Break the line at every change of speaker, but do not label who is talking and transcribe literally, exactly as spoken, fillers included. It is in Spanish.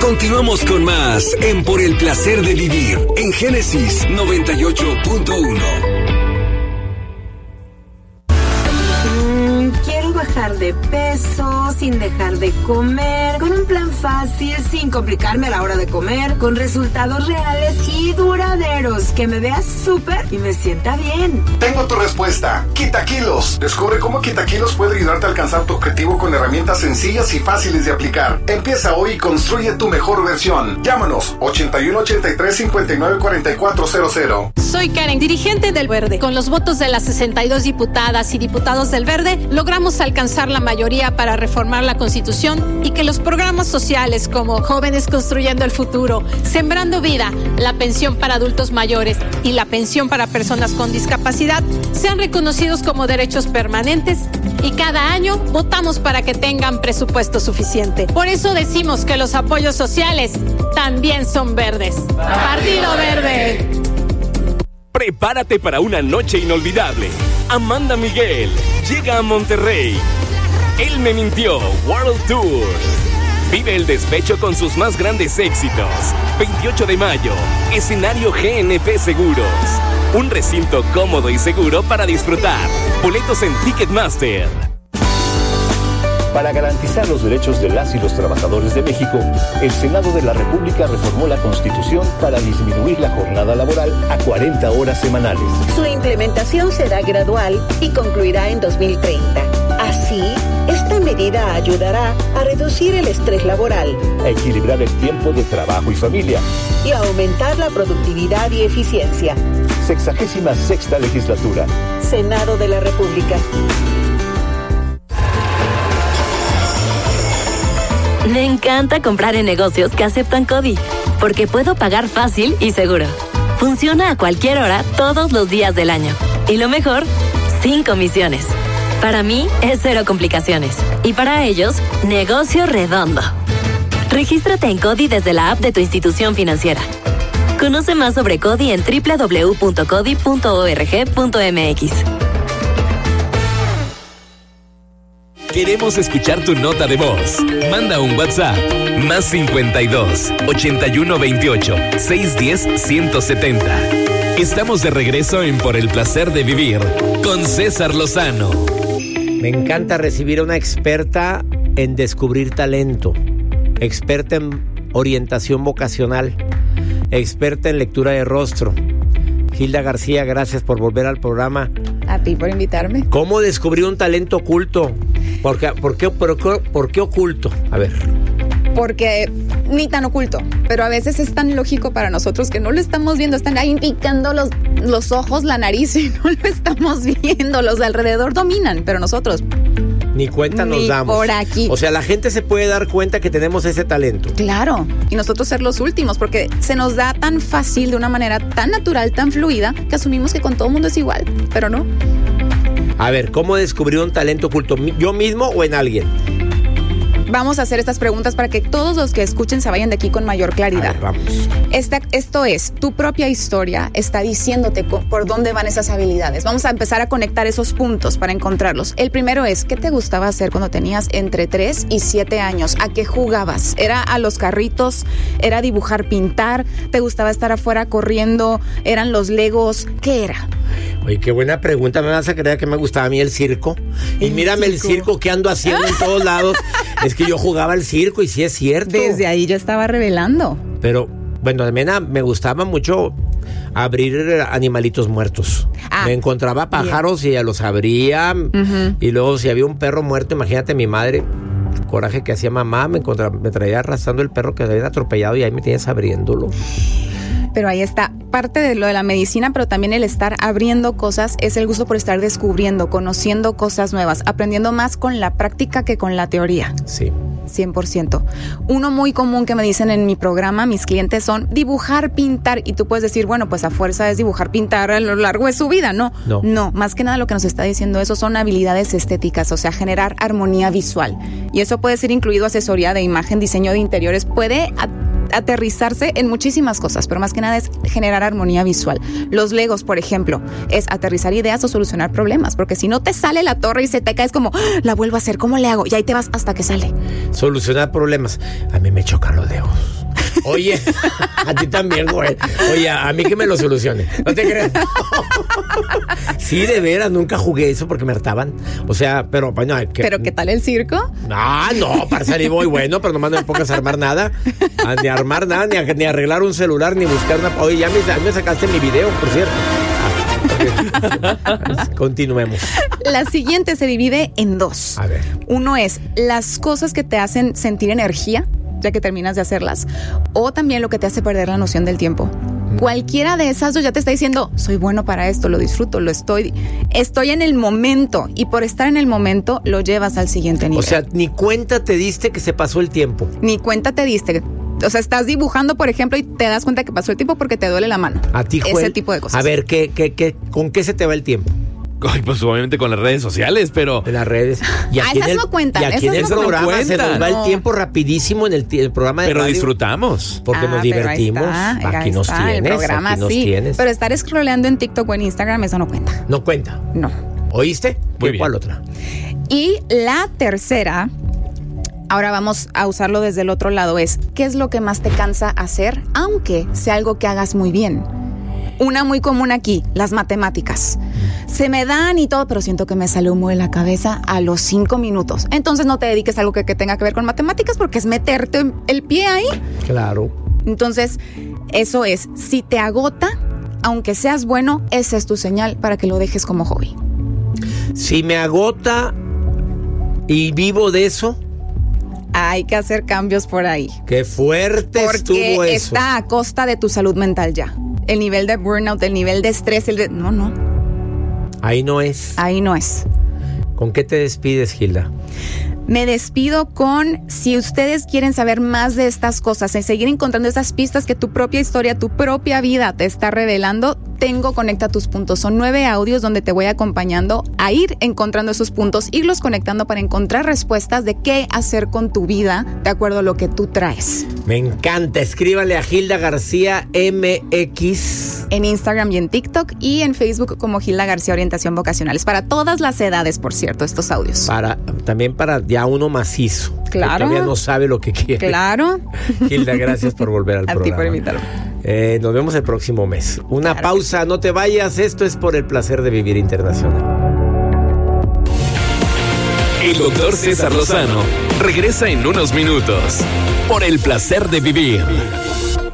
Continuamos con más en Por el Placer de Vivir en Génesis noventa y ocho punto uno.
Bajar de peso sin dejar de comer, con un plan fácil sin complicarme a la hora de comer, con resultados reales y duraderos, que me vea súper y me sienta bien.
Tengo tu respuesta. Quita Kilos. Descubre cómo Quita Kilos puede ayudarte a alcanzar tu objetivo con herramientas sencillas y fáciles de aplicar. Empieza hoy y construye tu mejor versión. Llámanos ochenta y uno ochenta y tres cincuenta y nueve cuarenta y cuatro cero cero.
Soy Karen, dirigente del Verde. Con los votos de las sesenta y dos diputadas y diputados del Verde, logramos alcanzar la mayoría para reformar la Constitución y que los programas sociales como Jóvenes Construyendo el Futuro, Sembrando Vida, la pensión para adultos mayores y la pensión para personas con discapacidad sean reconocidos como derechos permanentes, y cada año votamos para que tengan presupuesto suficiente. Por eso decimos que los apoyos sociales también son verdes. Partido Verde.
Prepárate para una noche inolvidable. Amanda Miguel llega a Monterrey. Él me mintió World Tour. Vive el despecho con sus más grandes éxitos. veintiocho de mayo, escenario G N P Seguros. Un recinto cómodo y seguro para disfrutar. Boletos en Ticketmaster.
Para garantizar los derechos de las y los trabajadores de México, el Senado de la República reformó la Constitución para disminuir la jornada laboral a cuarenta horas semanales.
Su implementación será gradual y concluirá en dos mil treinta. Así, esta medida ayudará a reducir el estrés laboral,
a equilibrar el tiempo de trabajo y familia
y a aumentar la productividad y eficiencia.
Sexagésima sexta legislatura.
Senado de la República.
Me encanta comprar en negocios que aceptan CODI, porque puedo pagar fácil y seguro. Funciona a cualquier hora, todos los días del año. Y lo mejor, sin comisiones. Para mí, es cero complicaciones. Y para ellos, negocio redondo. Regístrate en CODI desde la app de tu institución financiera. Conoce más sobre CODI en doble u doble u doble u punto codi punto org punto m x.
Queremos escuchar tu nota de voz. Manda un WhatsApp. Más cincuenta y dos, ochenta y uno veintiocho, seiscientos diez, ciento setenta. Estamos de regreso en Por el Placer de Vivir con César Lozano.
Me encanta recibir a una experta en descubrir talento, experta en orientación vocacional, experta en lectura de rostro. Hilda García, gracias por volver al programa.
A ti por invitarme.
¿Cómo descubrir un talento oculto? ¿Por qué, por qué, por qué, por qué oculto? A ver.
Porque ni tan oculto, pero a veces es tan lógico para nosotros que no lo estamos viendo. Están ahí picando los, los ojos, la nariz y no lo estamos viendo. Los de alrededor dominan, pero nosotros
ni cuenta nos
ni
damos.
Por aquí.
O sea, la gente se puede dar cuenta que tenemos ese talento.
Claro, y nosotros ser los últimos, porque se nos da tan fácil, de una manera tan natural, tan fluida, que asumimos que con todo el mundo es igual, pero no.
A ver, ¿cómo descubrir un talento oculto? ¿Yo mismo o en alguien?
Vamos a hacer estas preguntas para que todos los que escuchen se vayan de aquí con mayor claridad.
A ver, vamos.
Esta, esto es, tu propia historia está diciéndote por dónde van esas habilidades. Vamos a empezar a conectar esos puntos para encontrarlos. El primero es, ¿qué te gustaba hacer cuando tenías entre tres y siete años? ¿A qué jugabas? ¿Era a los carritos? ¿Era dibujar, pintar? ¿Te gustaba estar afuera corriendo? ¿Eran los legos? ¿Qué era?
Oye, qué buena pregunta. Me vas a creer que me gustaba a mí el circo. Y el mírame circo. el circo que ando haciendo en todos lados. Es que yo jugaba al circo y sí es cierto.
Desde ahí yo estaba revelando.
Pero, bueno, también me gustaba mucho abrir animalitos muertos. Ah, me encontraba pájaros bien. Y ya los abría. Uh-huh. Y luego si había un perro muerto, imagínate mi madre, el coraje que hacía mamá, me, encontraba, me traía arrastrando el perro que se había atropellado y ahí me tenías abriéndolo.
Pero ahí está, parte de lo de la medicina, pero también el estar abriendo cosas es el gusto por estar descubriendo, conociendo cosas nuevas, aprendiendo más con la práctica que con la teoría.
Sí.
cien por ciento. Uno muy común que me dicen en mi programa, mis clientes, son dibujar, pintar. Y tú puedes decir, bueno, pues a fuerza es dibujar, pintar a lo largo de su vida. No,
no.
No, más que nada lo que nos está diciendo eso son habilidades estéticas, o sea, generar armonía visual. Y eso puede ser incluido asesoría de imagen, diseño de interiores, puede aterrizarse en muchísimas cosas, pero más que nada es generar armonía visual. Los legos, por ejemplo, es aterrizar ideas o solucionar problemas, porque si no te sale la torre y se te cae, es como, ¡ah! La vuelvo a hacer, ¿cómo le hago? Y ahí te vas hasta que sale.
Solucionar problemas. A mí me chocan los legos. Oye, a ti también, güey. Oye, a mí que me lo solucione. No te creas. Sí, de veras, nunca jugué eso porque me hartaban. O sea, pero bueno. Que,
¿Pero qué tal el circo?
Ah, no, para salir muy bueno, pero nomás no me pongas a armar nada. A, ni a armar nada, ni, a, ni a arreglar un celular, ni buscar una. Oye, ya me, me sacaste mi video, por cierto. Continuemos.
La siguiente se divide en dos.
A ver.
Uno es las cosas que te hacen sentir energía, ya que terminas de hacerlas, o también lo que te hace perder la noción del tiempo. Mm. Cualquiera de esas dos ya te está diciendo, soy bueno para esto, lo disfruto, lo estoy, estoy en el momento, y por estar en el momento lo llevas al siguiente nivel.
O sea, ni cuenta te diste que se pasó el tiempo.
Ni cuenta te diste. O sea, estás dibujando, por ejemplo, y te das cuenta que pasó el tiempo porque te duele la mano.
A ti, Joel,
ese tipo de cosas.
A ver, ¿qué, qué, qué, ¿con qué se te va el tiempo?
Ay, pues obviamente con las redes sociales, pero...
En las redes.
Y aquí ah, esas en el, no cuentan.
Y aquí
esas
en el
no
programa
cuentan.
se nos va
no.
el tiempo rapidísimo en el, el programa de
Pero
radio,
disfrutamos.
Porque
ah,
nos divertimos. Aquí
está,
nos
está,
tienes.
El programa,
aquí nos
sí.
tienes.
Pero estar scrolleando en TikTok o en Instagram, eso no cuenta.
No cuenta.
No.
¿Oíste?
Muy bien.
¿Cuál otra?
Y la tercera... Ahora vamos a usarlo desde el otro lado, es ¿qué es lo que más te cansa hacer, aunque sea algo que hagas muy bien? Una muy común aquí, las matemáticas. Se me dan y todo, pero siento que me sale humo de la cabeza a los cinco minutos. Entonces no te dediques a algo que, que tenga que ver con matemáticas porque es meterte el pie ahí.
Claro.
Entonces, eso es, si te agota, aunque seas bueno, esa es tu señal para que lo dejes como hobby.
Si me agota y vivo de eso...
Hay que hacer cambios por ahí.
Qué fuerte estuvo eso.
Porque está a costa de tu salud mental ya. El nivel de burnout, el nivel de estrés, el de... No, no.
Ahí no es.
Ahí no es.
¿Con qué te despides, Gilda?
Me despido con, si ustedes quieren saber más de estas cosas y seguir encontrando esas pistas que tu propia historia, tu propia vida te está revelando, tengo Conecta tus puntos. Son nueve audios donde te voy acompañando a ir encontrando esos puntos, irlos conectando para encontrar respuestas de qué hacer con tu vida de acuerdo a lo que tú traes.
Me encanta. Escríbale a Gilda García M X.
En Instagram y en TikTok y en Facebook como Gilda García Orientación Vocacional. Es para todas las edades, por cierto, estos audios.
Para, también para ya uno macizo.
Claro.
Que todavía no sabe lo que quiere.
Claro.
Gilda, gracias por volver al
a
programa.
A ti por invitarme.
Eh, nos vemos el próximo mes. Una claro pausa, no te vayas. Esto es Por el Placer de Vivir Internacional.
El doctor César Lozano regresa en unos minutos. Por el Placer de Vivir.